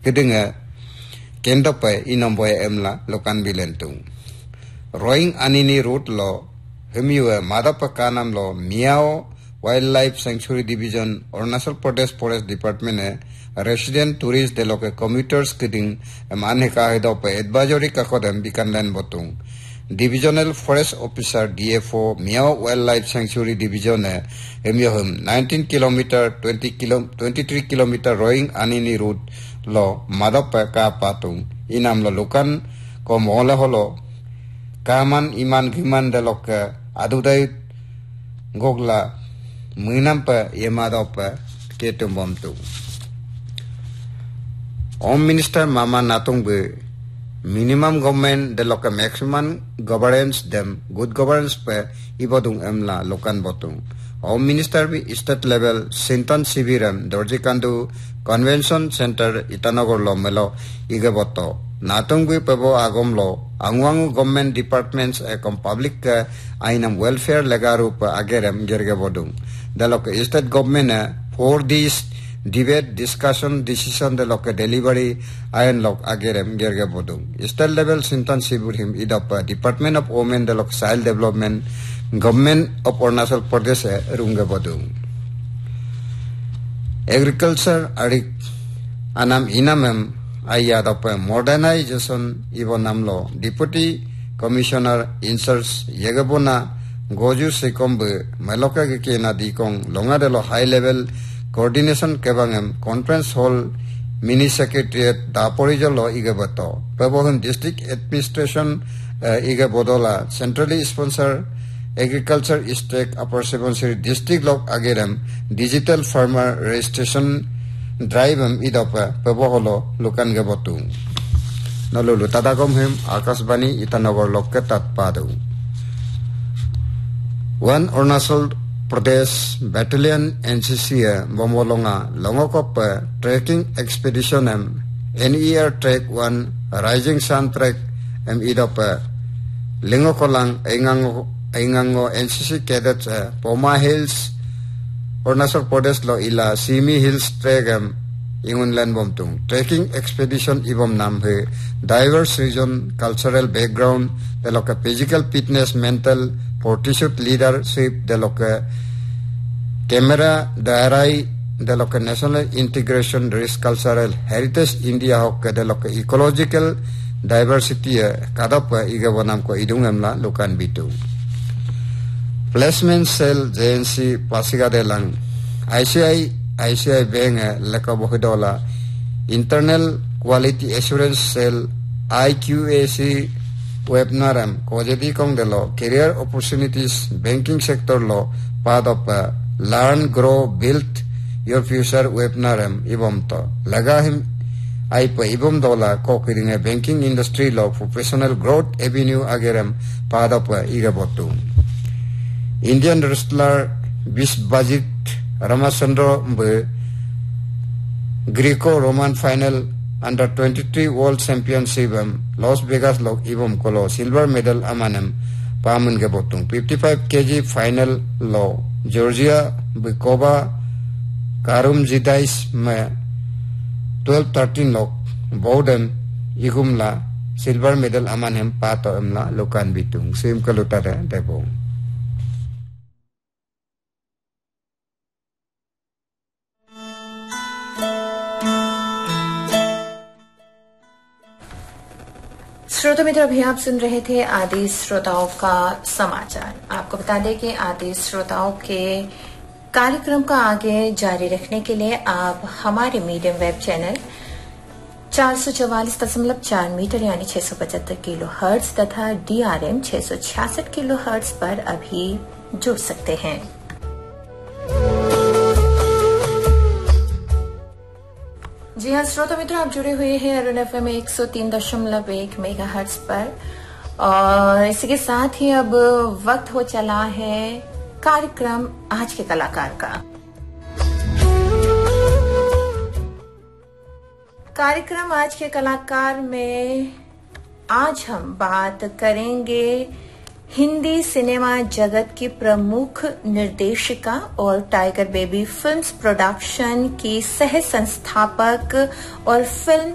kedenge kendo pe inomboy emla lokan bilentung rowing anini route lo hemiwe madapa kanam lo Miao Wildlife Sanctuary Division Arunachal Pradesh Forest Department resident tourist de loke commuters keding mane ka hedo pe advisory ka kodem bikanlen botung Divisional Forest Officer DFO Miao Wildlife Sanctuary Division hemiyohum 19 kilometer 23 kilometer rowing anini route lo madapa ka patung inam lo lukan ko mola holo kaman iman giman de loke adudai gogla Munam pa yemadapa ketumbom tu. Home Minister Mama Natung be minimum government de loka maximum governance dem good governance pe ibodung emla lokan botung. Home Minister be state level Sinton Sibiram Dorjikandu Convention Center Itanagor lo melo igaboto. Natung be pebo agom lo angwangu government departments ekom public ainam welfare legaru pa agerem gergebodung. The local state government for this debate discussion decision the local delivery iron lock agerem gergebodung state level Sintan Siburim idop Department of Women the local child development government of Arunachal Pradesh rungebodung agriculture arik anam inamem ayadop modernization ibonamlo deputy commissioner inserts yegabona Goju Sekombe Maloka Kena Dikong Longa de lo high level coordination kebangem conference hall mini secretariat Daporijo lo igabato Pebohum district administration igabodola centrally sponsored agriculture stake upper Subansiri district log agerem digital farmer registration drive idopa Peboholo lukan gabotu Nolulu tadagom him Akasbani Itanogor lokke tatpadu One Arunachal Pradesh Battalion NCC Bomolonga Longokop Trekking Expedition NER Trek 1 Rising Sun Trek Idop Lingokolang Aingango NCC Cadets Poma Hills Arunachal Pradesh Lo Ila Simi Hills Trek Ingunland Bomtung Trekking Expedition Ibom Namhe Diverse region cultural background the local physical fitness mental fortitude leadership the local camera darai the local national integration risk cultural heritage India hokke the local ecological diversity kadap igabonam ko idungamla lukan bitu placement cell JNC Pasiga delang ICI Bank lakabohidola internal quality assurance cell IQAC webinar kojedi kong delo career opportunities banking sector lo part of learn grow build your future webinar ibom to lagahim aipa ibom dola ko kiring banking industry lo professional growth avenue agerem part of igabotu Indian wrestler Bisbajit Ramachandra Greco-Roman final under 23 World Championship Las Vegas log ibom kolo silver medal amanem pamun gebotung 55 kg final lo Georgia Bikova Karum Jidais me 12-13 log Bowden igumla silver medal amanem pato emla lukan bitung sim kalutare debong श्रोता मित्र अभी आप सुन रहे थे आदि श्रोताओं का समाचार। आपको बता दें कि आदि श्रोताओं के कार्यक्रम का आगे जारी रखने के लिए आप हमारे मीडियम वेब चैनल 444.4 मीटर यानी 675 किलो हर्ट्ज तथा DRM 666 किलो हर्ट्ज पर अभी जुड़ सकते हैं। जी हाँ श्रोता मित्रों, आप जुड़े हुए हैं अरुण FM 103.1 मेगाहर्ट्ज पर और इसी के साथ ही अब वक्त हो चला है कार्यक्रम आज के कलाकार का। कार्यक्रम आज के कलाकार में आज हम बात करेंगे हिंदी सिनेमा जगत की प्रमुख निर्देशिका और टाइगर बेबी फिल्म्स प्रोडक्शन की सह संस्थापक और फिल्म